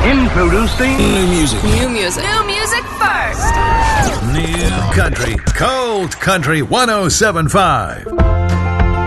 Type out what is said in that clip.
Introducing New music. New music. New music first. New Country, Cold Country 107.5.